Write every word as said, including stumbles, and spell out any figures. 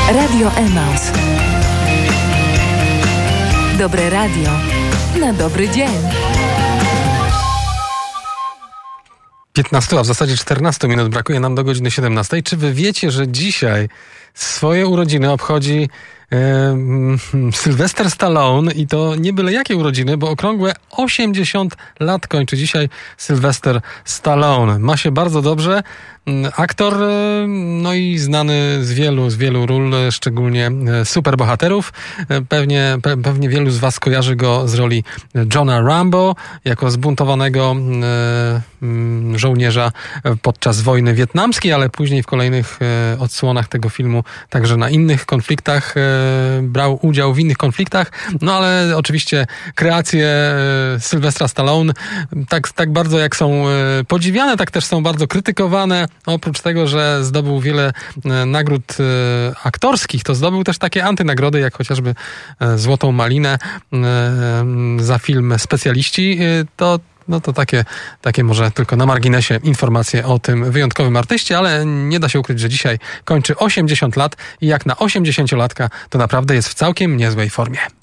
Radio Emaus. Dobre radio na dobry dzień. piętnaście, a w zasadzie czternaście minut brakuje nam do godziny siedemnastej. Czy wy wiecie, że dzisiaj swoje urodziny obchodzi e, Sylwester Stallone i to nie byle jakie urodziny, bo okrągłe osiemdziesiąt lat kończy dzisiaj Sylwester Stallone. Ma się bardzo dobrze. Aktor, no i znany z wielu, z wielu ról, szczególnie superbohaterów. Pewnie, pe, pewnie wielu z was kojarzy go z roli Johna Rambo, jako zbuntowanego e, żołnierza podczas wojny wietnamskiej, ale później w kolejnych e, odsłonach tego filmu także na innych konfliktach e, brał udział w innych konfliktach. No ale oczywiście kreacje e, Sylwestra Stallone tak, tak bardzo jak są e, podziwiane, tak też są bardzo krytykowane. Oprócz tego, że zdobył wiele e, nagród e, aktorskich, to zdobył też takie antynagrody, jak chociażby e, Złotą Malinę e, za film Specjaliści. E, to No to takie, takie może tylko na marginesie informacje o tym wyjątkowym artyście, ale nie da się ukryć, że dzisiaj kończy osiemdziesiąt lat i jak na osiemdziesięciolatka to naprawdę jest w całkiem niezłej formie.